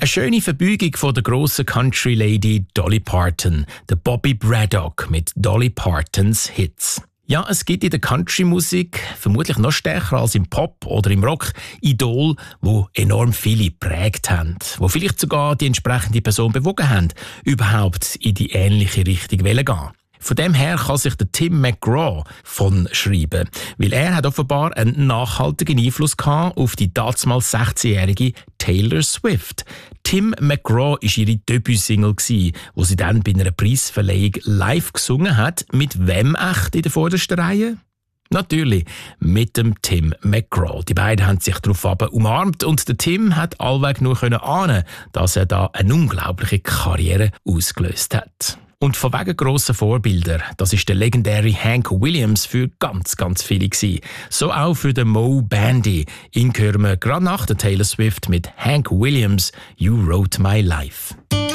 schöne Verbeugung von der grossen Country Lady Dolly Parton, der Bobby Braddock mit Dolly Partons Hits. Ja, es gibt in der Country-Musik, vermutlich noch stärker als im Pop oder im Rock, Idole, die enorm viele geprägt haben, die vielleicht sogar die entsprechende Person bewogen haben, überhaupt in die ähnliche Richtung gehen. Von dem her kann sich der Tim McGraw von schreiben, weil er hat offenbar einen nachhaltigen Einfluss gehabt auf die damals 16-jährige Taylor Swift. Tim McGraw war ihre Debütsingle, wo sie dann bei einer Preisverleihung live gesungen hat. Mit wem echt in der vordersten Reihe? Natürlich mit dem Tim McGraw. Die beiden haben sich darauf umarmt und der Tim hat allweg nur ahnen, dass er da eine unglaubliche Karriere ausgelöst hat. Und von wegen grossen Vorbildern, das ist der legendäre Hank Williams für ganz, ganz viele gewesen. So auch für den Moe Bandy. Ihn hören wir gerade nach der Taylor Swift mit Hank Williams, You Wrote My Life.